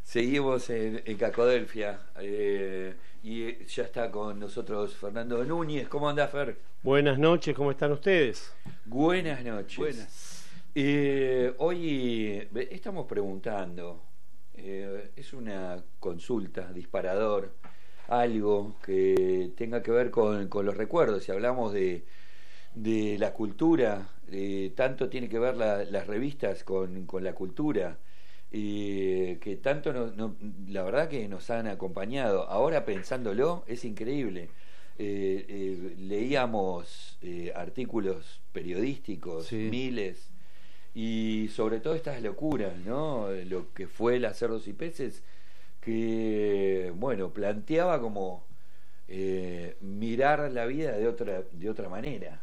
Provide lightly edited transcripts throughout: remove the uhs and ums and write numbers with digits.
Seguimos en Cacodelfia y ya está con nosotros Fernando Núñez. ¿Cómo anda, Fer? Buenas noches, ¿cómo están ustedes? Buenas noches. Buenas. Hoy estamos preguntando, es una consulta, disparador, algo que tenga que ver con los recuerdos. Si hablamos de la cultura, tanto tiene que ver las revistas con la cultura. Que tanto la verdad que nos han acompañado. Ahora pensándolo es increíble. Leíamos artículos periodísticos, sí, miles, y sobre todo estas locuras, ¿no? Lo que fue el Cerdos y Peces, que bueno, planteaba como mirar la vida de otra manera.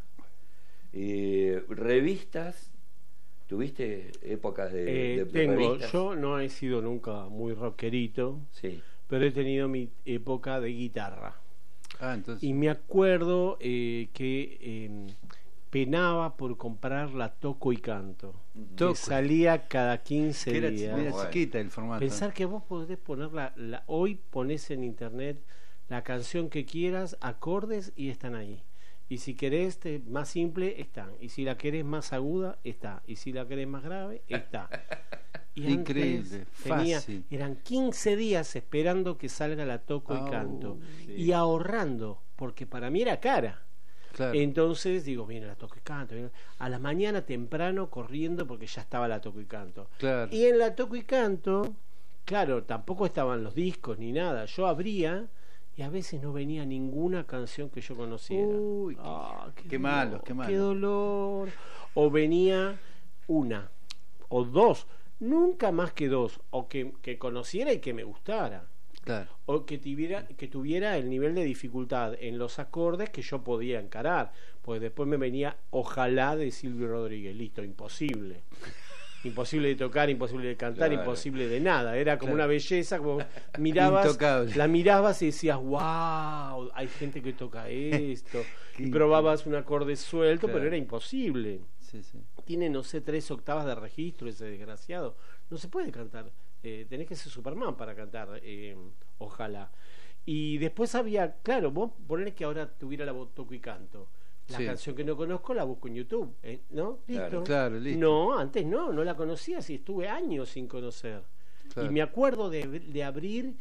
Revistas. ¿Tuviste épocas de tengo, revistas? yo no he sido nunca muy rockerito, Sí. pero he tenido mi época de guitarra. Entonces. Y me acuerdo que penaba por comprar la Toco y Canto, Toco. que salía cada 15 Que era días. chiquita el formato. Pensar que vos podés poner hoy ponés en internet la canción que quieras, acordes, y están ahí. Y si querés más simple, están. Y si la querés más aguda, está. Y si la querés más grave, está. Y increíble, fácil. Eran 15 días esperando que salga la Toco y Canto. Sí. Y ahorrando, porque para mí era cara. Claro. Entonces digo, viene la Toco y Canto. A la mañana temprano corriendo porque ya estaba la Toco y Canto. Claro. Y en la Toco y Canto, claro, tampoco estaban los discos ni nada. Yo abría y a veces no venía ninguna canción que yo conociera. Uy, qué malo, qué malo. Qué dolor. O venía una o dos, nunca más que dos, o que conociera y que me gustara. Claro. O que tuviera el nivel de dificultad en los acordes que yo podía encarar. Pues después me venía Ojalá de Silvio Rodríguez. Listo, imposible. Imposible de tocar, imposible de cantar, claro, imposible de nada. Era como claro, una belleza, como mirabas, intocable. la mirabas y decías, wow, hay gente que toca esto. Y probabas un acorde suelto, claro, pero era imposible. Sí, sí. Tiene, no sé, 3 octavas de registro ese desgraciado. No se puede cantar. Tenés que ser Superman para cantar Ojalá. Y después había, claro, vos ponés que ahora tuviera la voz Toco y Canto. La Sí. canción que no conozco la busco en YouTube, ¿no? Listo. Claro, listo. No, antes no la conocía, sí, estuve años sin conocer. Claro. Y me acuerdo de abrir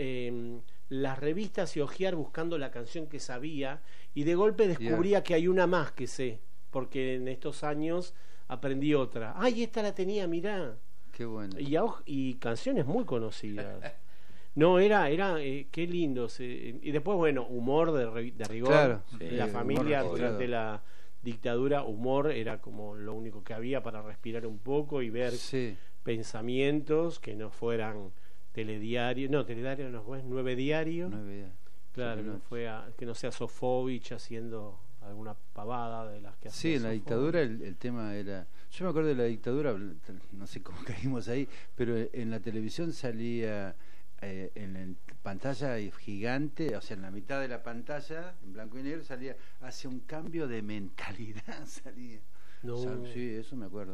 las revistas y hojear buscando la canción que sabía, y de golpe descubría que hay una más que sé, porque en estos años aprendí otra. ¡Ay, esta la tenía, mirá! Qué bueno. Y canciones muy conocidas. No, qué lindo. Y después, bueno, humor de rigor. Claro, sí, La familia humor durante registrado. la dictadura, humor era como lo único que había para respirar un poco y ver Sí. pensamientos que no fueran telediario. No, telediario no fue, 9 diario. 9 días. Claro, que no sea Sofovich haciendo alguna pavada de las que hacía Sí, en la Sofovich. dictadura el tema era... Yo me acuerdo de la dictadura, no sé cómo caímos ahí, pero en la televisión salía en la pantalla gigante, o sea, en la mitad de la pantalla, en blanco y negro, salía hacia un cambio de mentalidad, salía. No. O sea, sí, eso me acuerdo.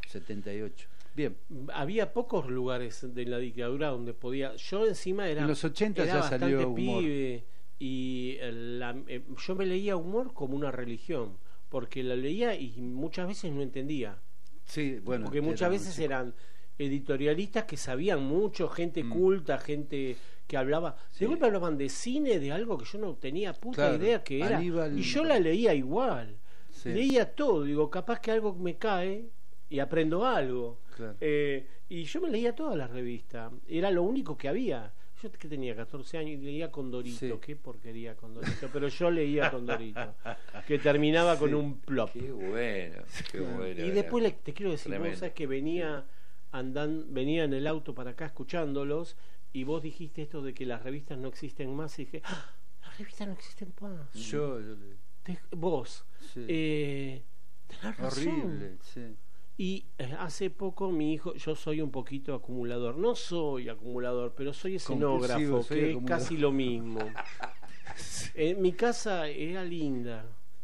78. Bien. Había pocos lugares de la dictadura donde podía. Yo encima era. En los 80 era ya bastante salió humor. pibe, y yo me leía humor como una religión, porque la leía y muchas veces no entendía. Sí, bueno. Porque muchas veces eran editorialistas que sabían mucho, gente culta, gente que hablaba. Sí. De golpe hablaban de cine, de algo que yo no tenía puta Claro, idea que era. Aníbal- Y yo la leía igual. Sí. Leía todo. Digo, capaz que algo me cae y aprendo algo. Claro. Y yo me leía todas las revistas. Era lo único que había. Yo que tenía 14 años y leía Condorito. Sí. Qué porquería Condorito. Pero yo leía Condorito. Que terminaba con un plop. Qué bueno, qué bueno. Y después te quiero decir, Tremendo. vos sabés que venía en el auto para acá escuchándolos, y vos dijiste esto de que las revistas no existen más, y dije, ¡ah! Las revistas no existen más. Yo Vos, sí. tenés razón. Horrible, sí. Y hace poco mi hijo, yo soy un poquito acumulador, no soy acumulador, pero soy escenógrafo, Compulsivo, soy que es acumulador. casi lo mismo. Mi casa era linda,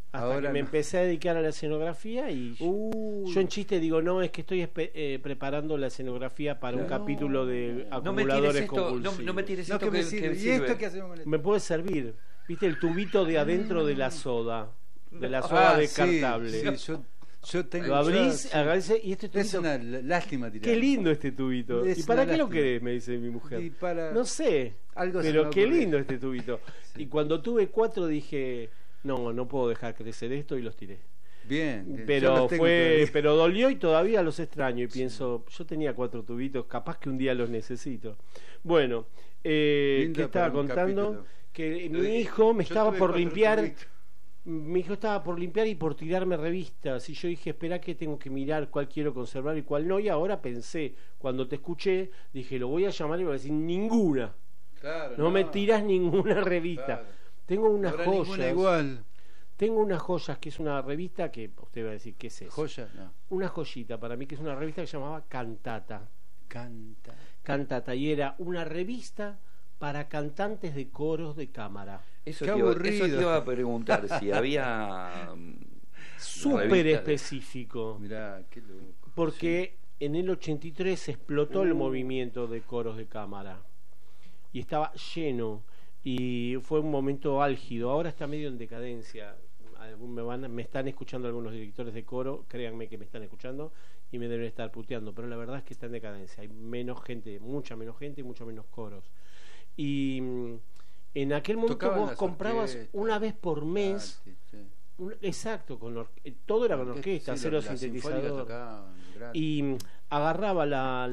Hasta Ahora que me no. empecé a dedicar a la escenografía y yo en chiste digo, no, es que estoy preparando la escenografía para un Claro. capítulo de No me tires acumuladores esto, compulsivos. no me tires No, esto que me que sirve. ¿Y sirve. esto qué hacemos con esto? Me puede servir, ¿viste? El tubito de adentro de la soda, de la soda descartable. Sí, yo tengo. Lo abrís, sí. agarrás y este Es tubito. una lástima tirar. Qué lindo este tubito. Es ¿Y para una qué lo lástima. querés? Me dice mi mujer. Y para- No sé, Algo se me pero va a qué ocurrir. lindo este tubito. Sí. Y cuando tuve 4 dije, no puedo dejar crecer esto y los tiré. Bien. yo Pero los tengo todavía. pero dolió y todavía los extraño y pienso, yo tenía 4 tubitos, capaz que un día los necesito. Bueno, Lindo que estaba para un contando capítulo. que Yo mi dije, hijo me yo estaba tuve por 4 limpiar. tubitos. Mi hijo estaba por limpiar y por tirarme revistas y yo dije, espera que tengo que mirar cuál quiero conservar y cuál no, y ahora pensé, cuando te escuché, dije, lo voy a llamar y voy a decir, ninguna, Claro, no me tiras ninguna revista. Claro. Tengo unas Habrá ninguna joyas, igual. tengo unas joyas que es una revista que usted va a decir, ¿qué es eso? ¿Joya? No. Una joyita para mí que es una revista que se llamaba Cantata. Canta. Cantata, y era una revista para cantantes de coros de cámara. Eso Qué te aburrido. iba a preguntar si había Súper revista. específico. Mirá, qué loco. Porque en el 83 explotó el movimiento de coros de cámara y estaba lleno y fue un momento álgido. Ahora está medio en decadencia. Me están escuchando algunos directores de coro, créanme que me están escuchando y me deben estar puteando, pero la verdad es que está en decadencia. Hay menos gente, mucha menos gente y mucho menos coros. Y en aquel momento Tocaban vos las comprabas orquestas. una vez por mes. Sí, sí. Exacto, todo era con orquesta, Sí, cero la sinfónica sintetizador. tocaban, gratis. Y agarraba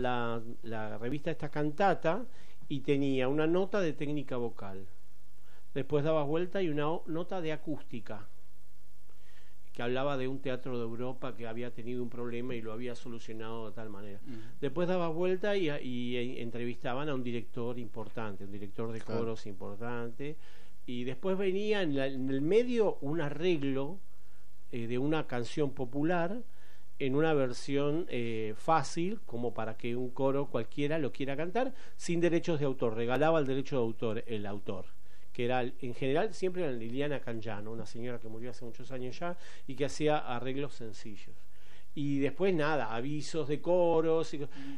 la revista esta Cantata y tenía una nota de técnica vocal. Después dabas vuelta y una nota de acústica, que hablaba de un teatro de Europa que había tenido un problema y lo había solucionado de tal manera. Después dabas vuelta y entrevistaban a un director importante, un director de Claro. coros importante. Y después venía en el medio un arreglo de una canción popular en una versión fácil, como para que un coro cualquiera lo quiera cantar, sin derechos de autor. Regalaba el derecho de autor el autor, que era, en general, siempre era Liliana Canjano, una señora que murió hace muchos años ya, y que hacía arreglos sencillos. Y después, nada, avisos de coros.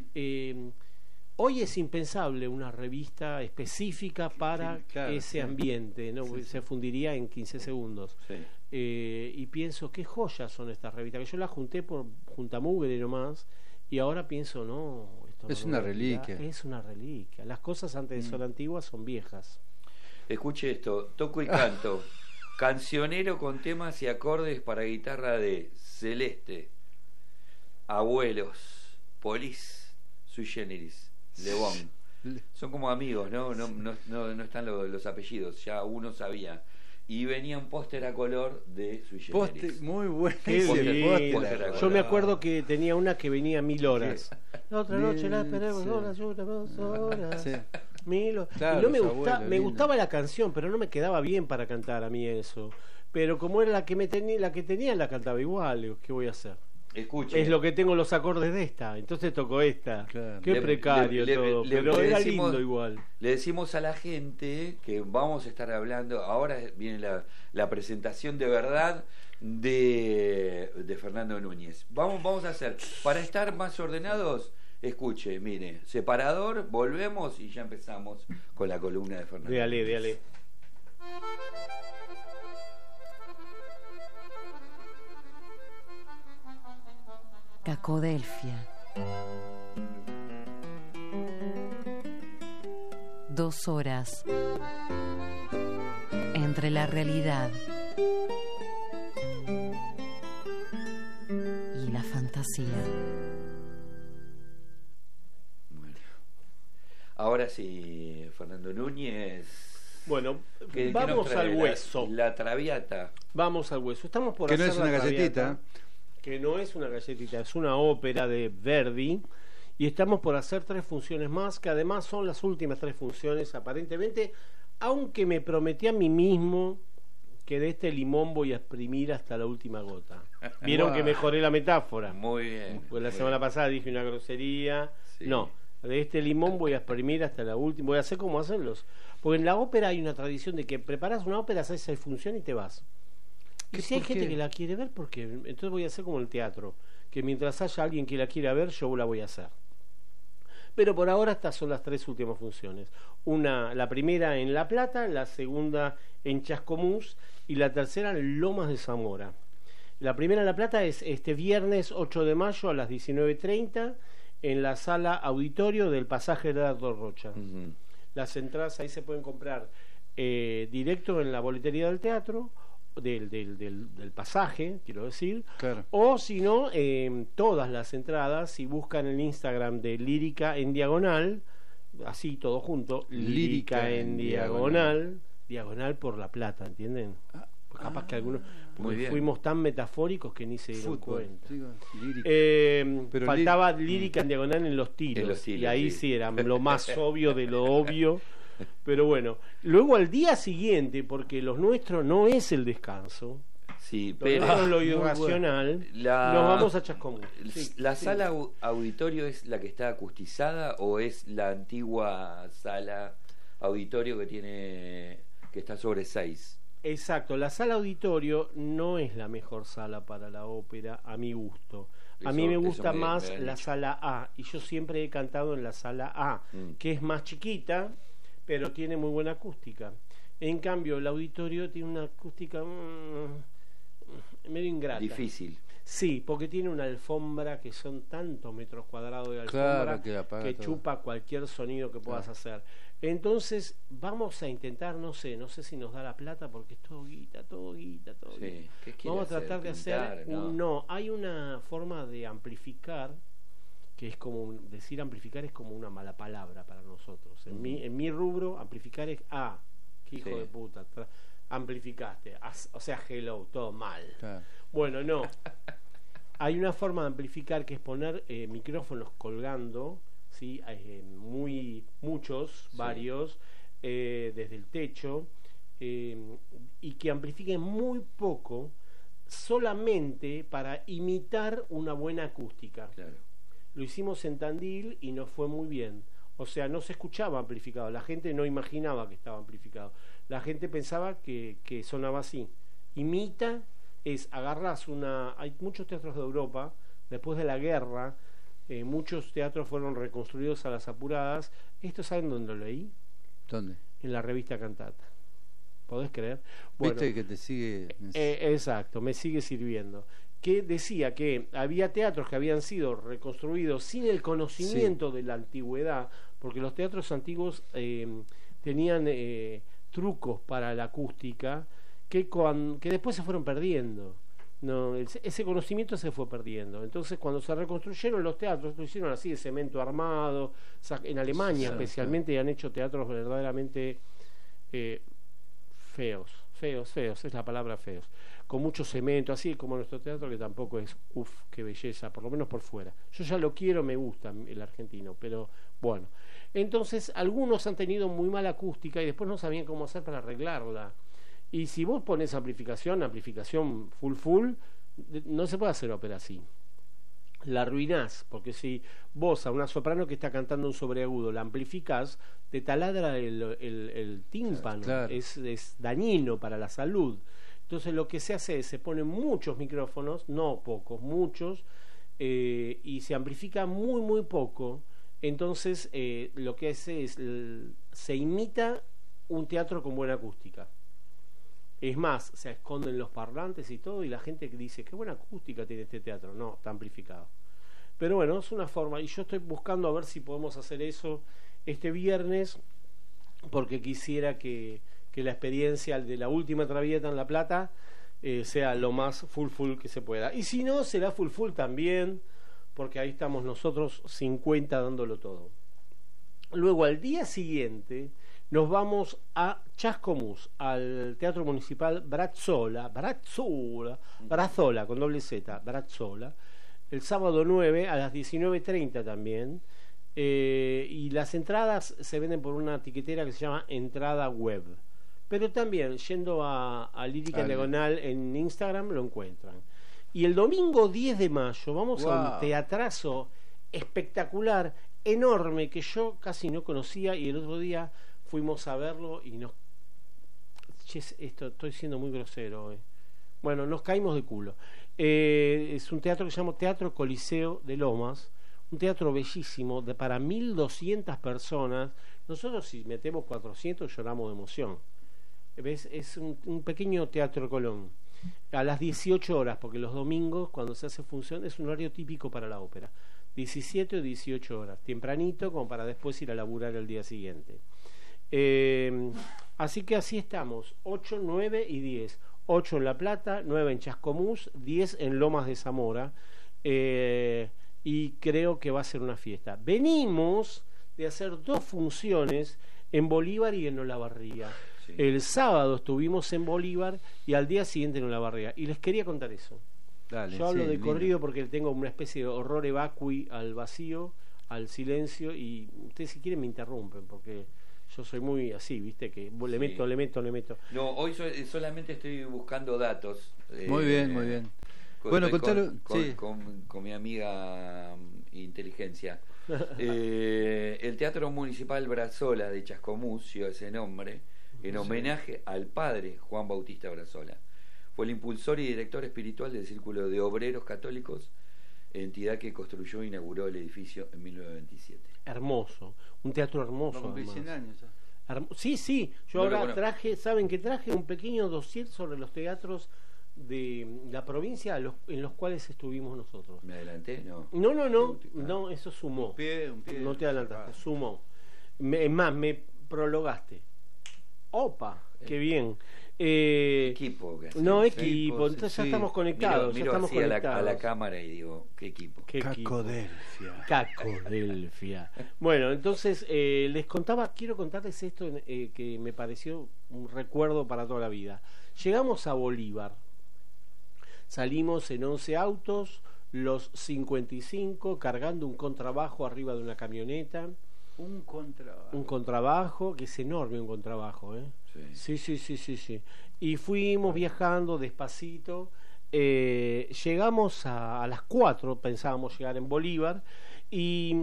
Hoy es impensable una revista específica para Sí, claro, ese sí. ambiente, ¿no? Sí, Se fundiría en 15 segundos. Sí. Y pienso, qué joyas son estas revistas, que yo las junté por juntamugre nomás, y ahora pienso, no, esto Es no una lo voy a tirar. reliquia. Es una reliquia. Las cosas antes de ser antiguas son viejas. Escuche esto, toco y canto. Cancionero con temas y acordes para guitarra de Celeste, Abuelos, Polis, Sui Generis, Le Bon. Son como amigos, ¿no? No están los apellidos, ya uno sabía. Y venía un póster a color de Sui Generis. Muy bueno. Qué ese lindo. póster. Yo me acuerdo que tenía una que venía 1000 horas. La otra Bien, noche la esperemos sí. horas, 2 horas. Sí. 1000 horas. Claro, Y no me los gustaba, abuelos, me lindo. gustaba la canción, pero no me quedaba bien para cantar a mí eso. Pero como era la que tenía, la cantaba igual. Digo, ¿qué voy a hacer? Escuche. Es lo que tengo los acordes de esta, entonces tocó esta. Claro. Qué Le- precario le- todo, le- pero le era decimos- lindo igual. Le decimos a la gente que vamos a estar hablando, ahora viene la presentación de verdad de Fernando Núñez. Vamos a hacer, para estar más ordenados, escuche, mire, separador, volvemos y ya empezamos con la columna de Fernando. Déale, Núñez. déale. Cacodelfia. 2 horas entre la realidad y la fantasía. Bueno. Ahora sí, Fernando Núñez. Bueno, ¿qué vamos nos trae? al hueso. La Traviata. Vamos al hueso. Estamos por Que no hacer es una la galletita. Traviata, que no es una galletita, es una ópera de Verdi. Y estamos por hacer 3 funciones más, que además son las últimas 3 funciones, aparentemente, aunque me prometí a mí mismo que de este limón voy a exprimir hasta la última gota. ¿Vieron Wow. que mejoré la metáfora? Muy bien. Pues la muy semana bien. pasada dije una grosería. Sí. No, de este limón voy a exprimir hasta la última. Voy a hacer como hacerlos. Porque en la ópera hay una tradición de que preparas una ópera, haces 6 funciones y te vas. Y si hay gente que la quiere ver, ¿por qué? Entonces voy a hacer como el teatro, que mientras haya alguien que la quiera ver, yo la voy a hacer. Pero por ahora estas son las 3 últimas funciones. La primera en La Plata, la segunda en Chascomús y la tercera en Lomas de Zamora. La primera en La Plata es este viernes 8 de mayo a las 19:30 en la sala auditorio del Pasaje Gerardo Rocha. Ujú. Las entradas ahí se pueden comprar directo en la boletería del teatro, del pasaje, quiero decir, Claro. o si no, todas las entradas, si buscan el Instagram de Lírica en Diagonal, así todo junto, Lírica en Diagonal, diagonal por La Plata, ¿entienden? Pues capaz que algunos, muy porque bien. fuimos tan metafóricos que ni se dieron Fútbol, cuenta. digo, lírica. Pero Faltaba Lírica en Diagonal en los tiros, En los tiros, y ahí sí. sí era lo más obvio de lo obvio. Pero bueno, luego al día siguiente, porque los nuestros no es el descanso, Sí, lo pero nuestro es lo muy bueno. irracional, La- nos vamos a Chascomús. Sí, ¿la sí. sala auditorio es la que está acustizada o es la antigua sala auditorio que está sobre 6? Exacto, la sala auditorio no es la mejor sala para la ópera, a mi gusto. A mí me Eso gusta me más han la dicho. sala A, y yo siempre he cantado en la sala A, que es más chiquita, pero tiene muy buena acústica. En cambio, el auditorio tiene una acústica medio ingrata. Difícil. Sí, porque tiene una alfombra que son tantos metros cuadrados de alfombra Claro, que apaga todo. chupa cualquier sonido que puedas hacer. Entonces, vamos a intentar, no sé si nos da la plata, porque es todo guita, todo guita, todo guita. Sí. ¿Qué quiere Vamos a tratar de ¿Pintar? hacer No. hay una forma de amplificar que es como decir amplificar es como una mala palabra para nosotros. En mi rubro amplificar es qué hijo Sí. de puta, amplificaste, o sea, hello, todo mal. Claro. Bueno, no. Hay una forma de amplificar que es poner micrófonos colgando, ¿sí? Muchos, Sí. varios, desde el techo, y que amplifiquen muy poco, solamente para imitar una buena acústica. Claro. Lo hicimos en Tandil y nos fue muy bien. O sea, no se escuchaba amplificado, la gente no imaginaba que estaba amplificado. La gente pensaba que sonaba así. Imita agarras hay muchos teatros de Europa, después de la guerra, muchos teatros fueron reconstruidos a las apuradas. ¿Esto saben dónde lo leí? ¿Dónde? En la revista Cantata. ¿Podés creer? Bueno, ¿Viste que te sigue? exacto, me sigue sirviendo. Que decía que había teatros que habían sido reconstruidos sin el conocimiento de la antigüedad, porque los teatros antiguos tenían trucos para la acústica que después se fueron perdiendo. No, ese conocimiento se fue perdiendo. Entonces, cuando se reconstruyeron los teatros, lo hicieron así de cemento armado. En Alemania, Sí, especialmente, han hecho teatros verdaderamente feos, es la palabra feos, con mucho cemento, así como nuestro teatro, que tampoco es qué belleza, por lo menos por fuera. Yo ya lo quiero, me gusta el argentino, pero bueno. Entonces, algunos han tenido muy mala acústica y después no sabían cómo hacer para arreglarla. Y si vos pones amplificación full, no se puede hacer ópera así. La arruinás, porque vos a una soprano que está cantando un sobreagudo la amplificás, te taladra el tímpano, Claro. es dañino para la salud. Entonces lo que se hace es, se ponen muchos micrófonos, no pocos, muchos, y se amplifica muy muy poco. Entonces lo que hace es, se imita un teatro con buena acústica. Es más, se esconden los parlantes y todo, y la gente dice, qué buena acústica tiene este teatro. No, está amplificado. Pero bueno, es una forma, y yo estoy buscando a ver si podemos hacer eso este viernes, porque quisiera que la experiencia de la última Traviata en La Plata sea lo más full que se pueda. Y si no, será full también, porque ahí estamos nosotros 50 dándolo todo. Luego, al día siguiente, nos vamos a Chascomús, al Teatro Municipal Brazzola, con doble Z, Brazzola, el sábado 9 a las 19:30 también, y las entradas se venden por una etiquetera que se llama Entrada Web, pero también yendo a Lírica Diagonal en Instagram lo encuentran. Y el domingo 10 de mayo vamos a un teatrazo espectacular, enorme, que yo casi no conocía, y el otro día fuimos a verlo y estoy siendo muy grosero hoy. Bueno, nos caímos de culo. Es un teatro que se llama Teatro Coliseo de Lomas, un teatro bellísimo para 1.200 personas. Nosotros si metemos 400 lloramos de emoción. ¿Ves? Es un pequeño teatro Colón. A las 18 horas, porque los domingos cuando se hace función es un horario típico para la ópera. 17 o 18 horas, tempranito como para después ir a laburar el día siguiente. Así que así estamos, 8, 9 y 10. 8 en La Plata, 9 en Chascomús, 10 en Lomas de Zamora, y creo que va a ser una fiesta. Venimos de hacer 2 funciones en Bolívar y en Olavarría. Sí. El sábado estuvimos en Bolívar y al día siguiente en Olavarría, y les quería contar eso. Dale, Yo hablo sí, de lindo. corrido porque tengo una especie de horror evacui al vacío, al silencio, y ustedes si quieren me interrumpen porque yo soy muy así, viste, que le Sí. meto. No, hoy solamente estoy buscando datos. Muy bien, muy bien. Bueno, Estoy contalo, sí. con mi amiga Inteligencia. El Teatro Municipal Brazola de Chascomús dio ese nombre en homenaje al padre Juan Bautista Brazola. Fue el impulsor y director espiritual del Círculo de Obreros Católicos, entidad que construyó e inauguró el edificio en 1927. Hermoso, un teatro hermoso. Va a cumplir además. 100 años ya. Sí, yo No lo ahora conozco. traje, ¿saben que traje un pequeño dossier sobre los teatros de la provincia en los cuales estuvimos nosotros? ¿Me adelanté? No. No, eso sumó. Un pie, No te adelantaste, Ah. sumó. Es más, me prologaste. Opa, qué bien. Equipo. Que hace. No, Sí, equipo, entonces ya sí. estamos conectados. Miro ya estamos así a conectados. la cámara y digo, ¿qué equipo? ¿Qué equipo? Cacodelfia. Cacodelfia. Bueno, entonces les contaba, quiero contarles esto que me pareció un recuerdo para toda la vida. Llegamos a Bolívar, salimos en 11 autos, los 55, cargando un contrabajo arriba de una camioneta. Un contrabajo. Un contrabajo, que es enorme un contrabajo, ¿eh? Sí. Sí. Y fuimos viajando despacito. Llegamos a las 4, pensábamos llegar en Bolívar, y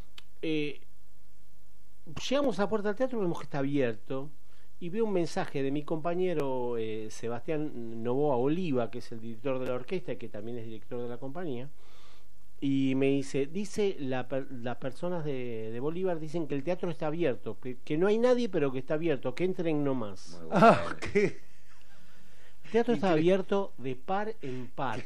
llegamos a la puerta del teatro, vemos que está abierto, y veo un mensaje de mi compañero Sebastián Novoa Oliva, que es el director de la orquesta y que también es director de la compañía, y me dice las personas de Bolívar dicen que el teatro está abierto, que no hay nadie pero que está abierto, que entren nomás. Muy bueno. Ah, ¿qué? El teatro está abierto de par en par,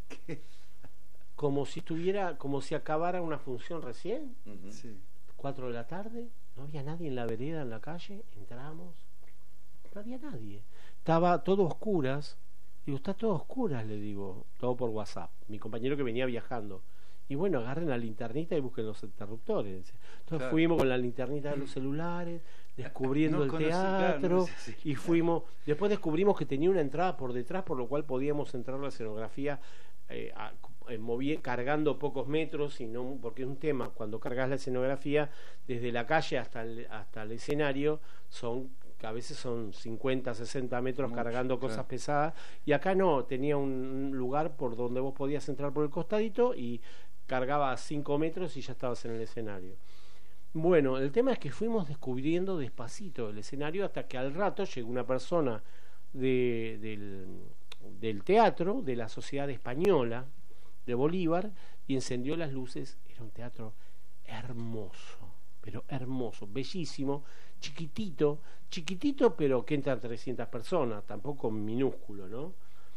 como si acabara una función recién. Ujú. Sí. 4 de la tarde, no había nadie en la vereda, en la calle, entramos, no había nadie, estaba todo a oscuras. Digo, está todo a oscuras, le digo, todo por WhatsApp, mi compañero que venía viajando. Y bueno, agarren la linternita y busquen los interruptores. Entonces Claro. fuimos con la linternita de los celulares, descubriendo No el conocí, teatro, claro, no sé si- y fuimos, después descubrimos que tenía una entrada por detrás, por lo cual podíamos entrar a la escenografía cargando pocos metros, y no, porque es un tema, cuando cargas la escenografía desde la calle hasta el escenario, a veces son 50, 60 metros Mucho, cargando cosas claro. pesadas, y acá no, tenía un lugar por donde vos podías entrar por el costadito y cargaba 5 metros y ya estabas en el escenario. Bueno, el tema es que fuimos descubriendo despacito el escenario hasta que al rato llegó una persona del teatro, de la Sociedad Española de Bolívar, y encendió las luces. Era un teatro hermoso, pero hermoso, bellísimo, chiquitito, pero que entran 300 personas, tampoco minúsculo, ¿no?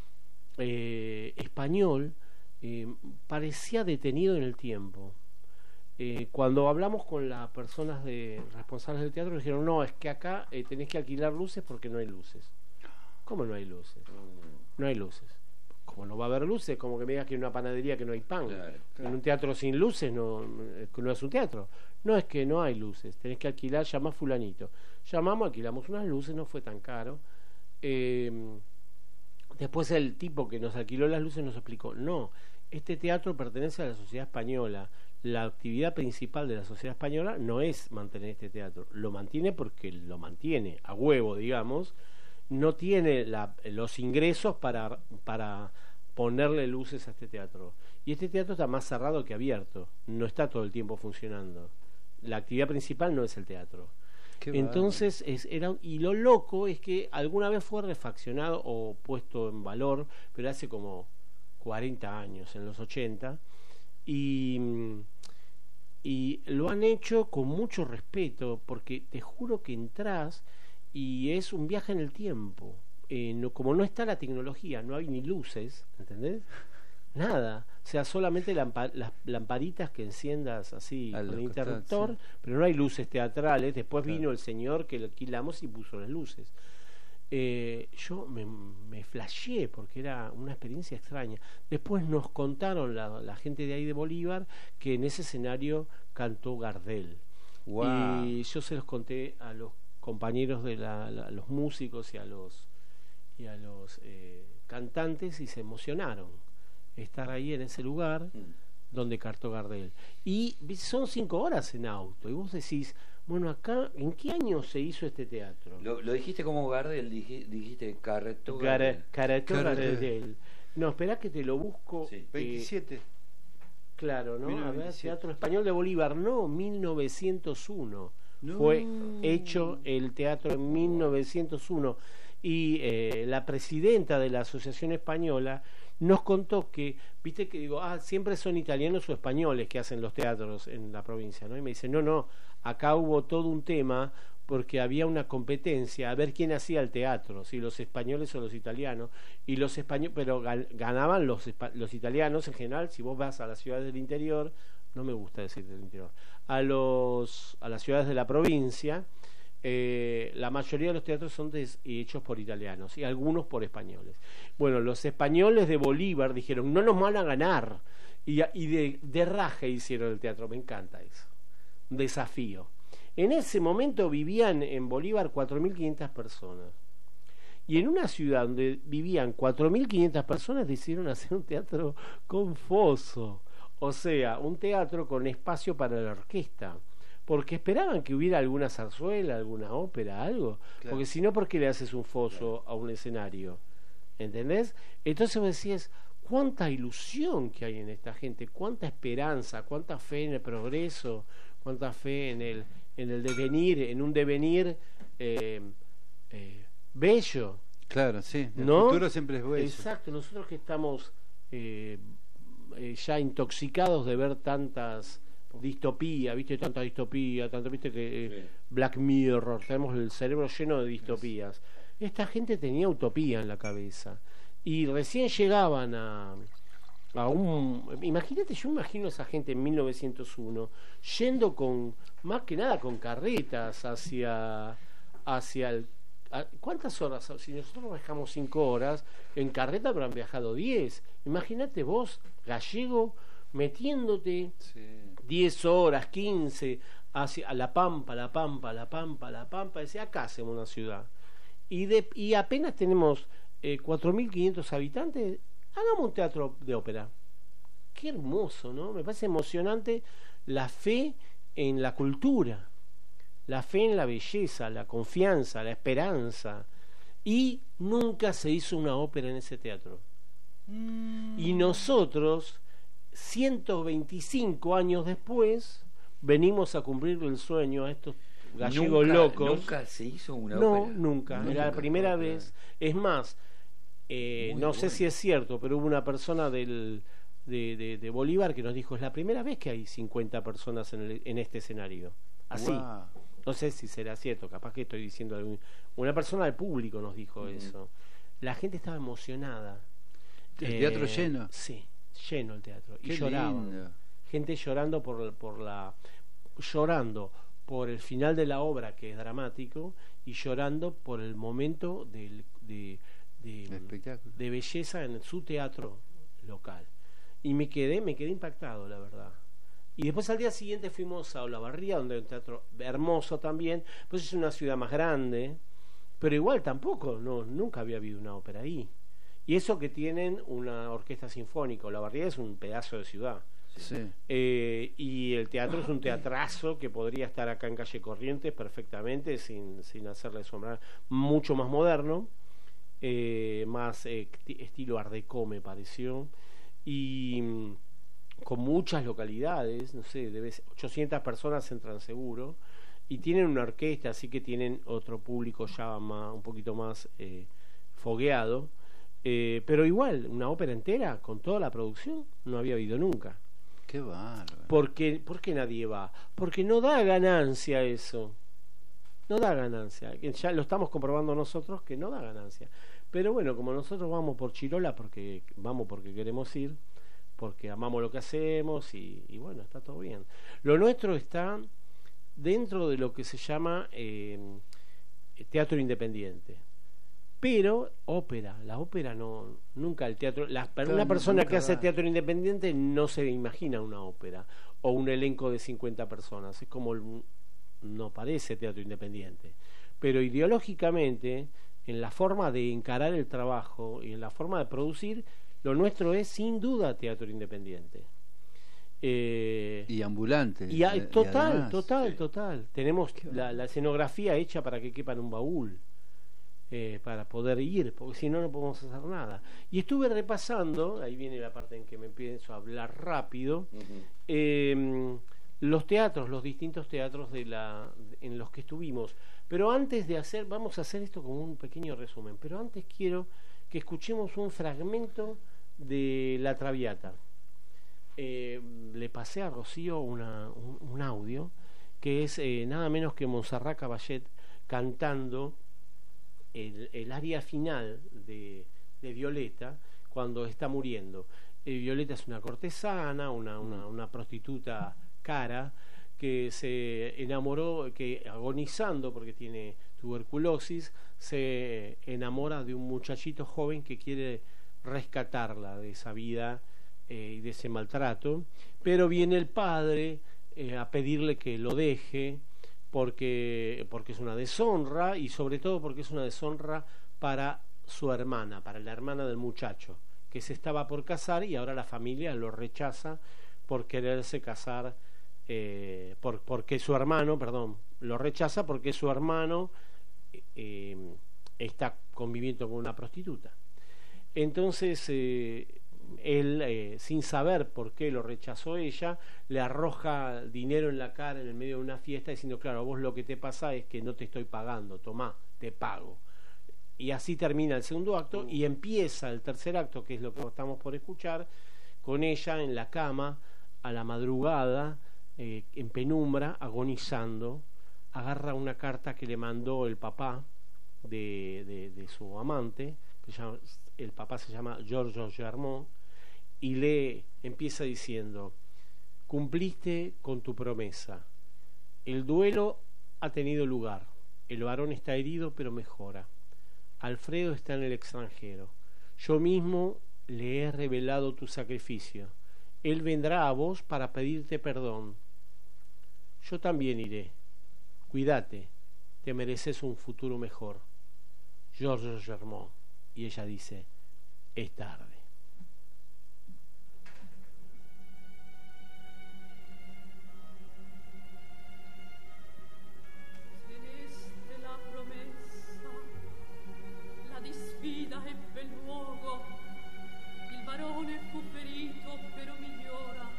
Español, parecía detenido en el tiempo. Cuando hablamos con las personas responsables del teatro, dijeron, no, es que acá tenés que alquilar luces porque no hay luces. ¿Cómo no hay luces? No hay luces. Como no va a haber luces, como que me digas que en una panadería que no hay pan. Claro. En un teatro sin luces no es un teatro. No, es que no hay luces, tenés que alquilar, llamá fulanito. Llamamos, alquilamos unas luces, no fue tan caro. Después el tipo que nos alquiló las luces nos explicó, no, este teatro pertenece a la Sociedad Española. La actividad principal de la Sociedad Española no es mantener este teatro, lo mantiene porque lo mantiene a huevo, digamos, no tiene los ingresos para ponerle luces a este teatro. Y este teatro está más cerrado que abierto, no está todo el tiempo funcionando. La actividad principal no es el teatro. Qué Entonces, y lo loco es que alguna vez fue refaccionado o puesto en valor, pero hace como 40 años, en los 80, y, y lo han hecho con mucho respeto, porque te juro que entras y es un viaje en el tiempo. Como no está la tecnología, no hay ni luces, ¿entendés? Nada, o sea, solamente las lamparitas que enciendas así A con los el costados, interruptor, sí. pero no hay luces teatrales. Después Claro. vino el señor que lo alquilamos y puso las luces. Yo me flasheé porque era una experiencia extraña. Después nos contaron la gente de ahí de Bolívar que en ese escenario cantó Gardel. Wow. Y yo se los conté a los compañeros de a los músicos y a los cantantes, y se emocionaron estar ahí en ese lugar donde cantó Gardel. Y son 5 horas en auto, y vos decís, bueno, acá, ¿en qué año se hizo este teatro? Lo dijiste como Gardel, dijiste Carreto Gardel. Cantó Gardel. Gardel. No, esperá que te lo busco. Sí. 27. Claro, ¿no? A ver, 1927. Teatro Español de Bolívar, no, 1901. No. Fue hecho el teatro en 1901. Y la presidenta de la Asociación Española nos contó que, viste que digo, siempre son italianos o españoles que hacen los teatros en la provincia, ¿no? Y me dice, no, acá hubo todo un tema porque había una competencia a ver quién hacía el teatro, si los españoles o los italianos, y los españoles, pero ganaban los italianos en general. Si vos vas a las ciudades del interior, no me gusta decir del interior, a las ciudades de la provincia, la mayoría de los teatros son hechos por italianos y algunos por españoles. Bueno, los españoles de Bolívar dijeron, no nos van a ganar, y de raje hicieron el teatro. Me encanta eso, un desafío. En ese momento vivían en Bolívar 4.500 personas, y en una ciudad donde vivían 4.500 personas decidieron hacer un teatro con foso, o sea, un teatro con espacio para la orquesta, porque esperaban que hubiera alguna zarzuela, alguna ópera, algo. Claro. Porque si no, ¿por qué le haces un foso a un escenario? ¿Entendés? Entonces vos decías, cuánta ilusión que hay en esta gente, cuánta esperanza, cuánta fe en el progreso, cuánta fe en el devenir, en un devenir bello. Claro, sí. El ¿No? futuro siempre es bello. Exacto, nosotros que estamos ya intoxicados de ver tantas distopía, viste, tanta distopía, tanto, viste que Sí. Black Mirror, tenemos el cerebro lleno de distopías. Esta gente tenía utopía en la cabeza y recién llegaban a imagínate, yo imagino a esa gente en 1901 yendo con, más que nada con carretas hacia el ¿cuántas horas? Si nosotros viajamos 5 horas, en carreta habrán viajado 10. Imagínate vos, gallego, metiéndote Sí. 10 horas, 15, hacia La Pampa, decía, acá hacemos una ciudad. Y apenas tenemos 4.500 habitantes, hagamos un teatro de ópera. Qué hermoso, ¿no? Me parece emocionante la fe en la cultura, la fe en la belleza, la confianza, la esperanza. Y nunca se hizo una ópera en ese teatro. Y nosotros, 125 años después, venimos a cumplir el sueño a estos gallegos locos. Nunca se hizo una No, ópera. nunca. Era la primera ópera. vez. Es más, no sé bueno. si es cierto, pero hubo una persona de Bolívar que nos dijo, es la primera vez que hay 50 personas en este escenario. Así. Wow. No sé si será cierto, capaz que estoy diciendo una persona del público nos dijo eso. La gente estaba emocionada. El teatro lleno. Sí, lleno el teatro. Qué Y lloraban. lindo. Gente llorando llorando por el final de la obra, que es dramático, y llorando por el momento de Espectáculo. de belleza en su teatro local. Y me quedé impactado, la verdad. Y después al día siguiente fuimos a Olavarría, donde hay un teatro hermoso también, pues es una ciudad más grande, pero igual tampoco, nunca había habido una ópera ahí. Y eso que tienen una orquesta sinfónica. Olavarría es un pedazo de ciudad. Sí. Y el teatro es un teatrazo que podría estar acá en Calle Corrientes perfectamente, sin hacerle sombra. Mucho más moderno, más estilo Art Deco, me pareció. Y con muchas localidades, no sé, 800 personas entran seguro. y tienen una orquesta, así que tienen otro público ya un poquito más fogueado, pero igual, una ópera entera con toda la producción no había habido nunca. Qué bárbaro. ¿Por qué nadie va? Porque no da ganancia eso. No da ganancia. Ya lo estamos comprobando nosotros que no da ganancia. Pero bueno, como nosotros vamos por Chirola, porque queremos ir, porque amamos lo que hacemos y bueno, está todo bien. Lo nuestro está dentro de lo que se llama teatro independiente. Pero ópera, la ópera no, nunca el teatro, una persona que hace teatro independiente no se imagina una ópera o un elenco de 50 personas, es como no parece teatro independiente, pero ideológicamente en la forma de encarar el trabajo y en la forma de producir, lo nuestro es sin duda teatro independiente. Y ambulante. Total. Tenemos la escenografía hecha para que quepa en un baúl. Para poder ir, porque si no, no podemos hacer nada. Y estuve repasando, ahí viene la parte en que me empiezo a hablar rápido, los teatros, los distintos teatros en los que estuvimos. Pero antes de vamos a hacer esto como un pequeño resumen, pero antes quiero que escuchemos un fragmento de La Traviata. Le pasé a Rocío un audio que es nada menos que Montserrat Caballé cantando el área final de Violeta cuando está muriendo. Violeta es una cortesana, una prostituta cara que se enamoró, que agonizando porque tiene tuberculosis, se enamora de un muchachito joven que quiere rescatarla de esa vida y de ese maltrato, pero viene el padre a pedirle que lo deje porque es una deshonra, y sobre todo porque es una deshonra para su hermana, para la hermana del muchacho, que se estaba por casar y ahora la familia lo rechaza por quererse casar, porque su hermano, lo rechaza porque su hermano está conviviendo con una prostituta. Entonces él, sin saber por qué lo rechazó ella, le arroja dinero en la cara en el medio de una fiesta diciendo: claro, vos lo que te pasa es que no te estoy pagando, tomá, te pago. Y así termina el segundo acto y empieza el tercer acto, que es lo que estamos por escuchar, con ella en la cama a la madrugada, en penumbra, agonizando. Agarra una carta que le mandó el papá de su amante, el papá se llama Georges Germain, y empieza diciendo: cumpliste con tu promesa, el duelo ha tenido lugar, el varón está herido pero mejora, Alfredo está en el extranjero, yo mismo le he revelado tu sacrificio, él vendrá a vos para pedirte perdón, yo también iré, cuídate, te mereces un futuro mejor, Georges Germain. Y ella dice: es tarde. Celeste la promessa, la disfida ebbe luogo, il barone fu ferito però migliora,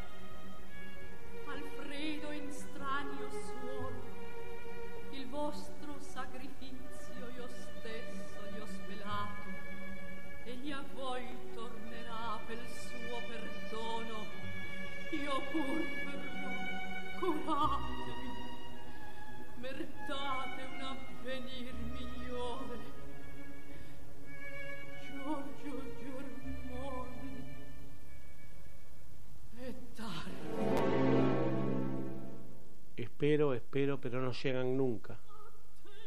Alfredo in stranio suolo, il vostro sacrificio io stesso gli ho svelato, egli a voi tornerà pel suo perdono, io pur verrò, curatevi, meritate un avvenir migliore. Giorgio Germoni, è tardi. Espero, pero no llegan nunca.